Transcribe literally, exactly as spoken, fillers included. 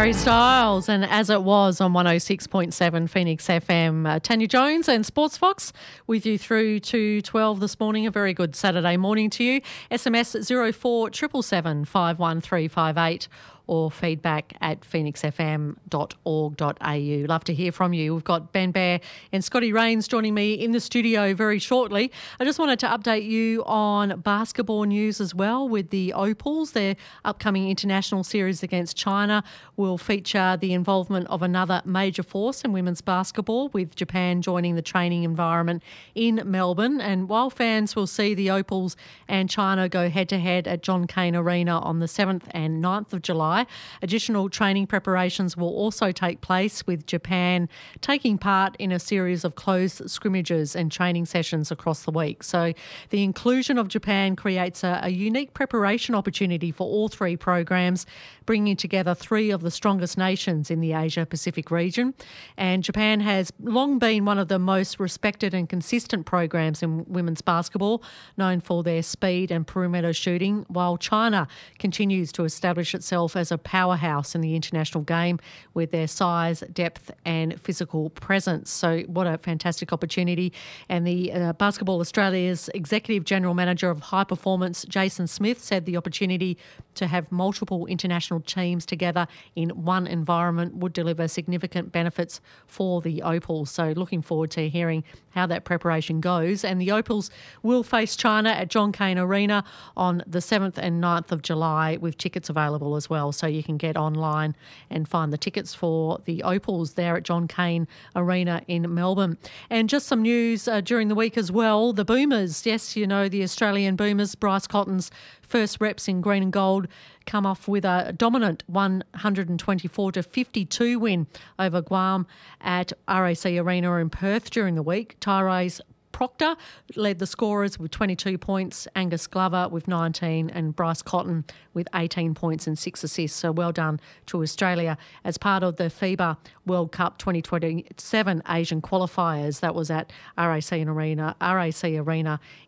Harry Styles, and As It Was on one oh six point seven Phoenix F M. Uh, Tanya Jones and Sports Fox with you through to twelve this morning. A very good Saturday morning to you. S M S zero four seven seven seven five one three five eight or feedback at phoenix f m dot org dot a u. Love to hear from you. We've got Ben Bear and Scotty Rains joining me in the studio very shortly. I just wanted to update you on basketball news as well with the Opals. Their upcoming international series against China will feature the involvement of another major force in women's basketball, with Japan joining the training environment in Melbourne. And while fans will see the Opals and China go head-to-head at John Cain Arena on the seventh and ninth of July, additional training preparations will also take place, with Japan taking part in a series of closed scrimmages and training sessions across the week. So the inclusion of Japan creates a, a unique preparation opportunity for all three programs, bringing together three of the strongest nations in the Asia-Pacific region. And Japan has long been one of the most respected and consistent programs in women's basketball, known for their speed and perimeter shooting, while China continues to establish itself as a powerhouse in the international game with their size, depth and physical presence. So what a fantastic opportunity. And the uh, Basketball Australia's Executive General Manager of High Performance, Jason Smith, said the opportunity to have multiple international teams together in one environment would deliver significant benefits for the Opals. So looking forward to hearing how that preparation goes. And the Opals will face China at John Cain Arena on the seventh and ninth of July, with tickets available as well. So you can get online and find the tickets for the Opals there at John Cain Arena in Melbourne. And just some news uh, during the week as well. The Boomers, yes, you know, the Australian Boomers, Bryce Cotton's first reps in green and gold, come off with a dominant one twenty-four to fifty-two win over Guam at R A C Arena in Perth during the week. Tyrese Proctor led the scorers with twenty-two points, Angus Glover with nineteen and Bryce Cotton with eighteen points and six assists. So well done to Australia as part of the FIBA World Cup twenty twenty-seven Asian qualifiers. That was at R A C Arena, R A C Arena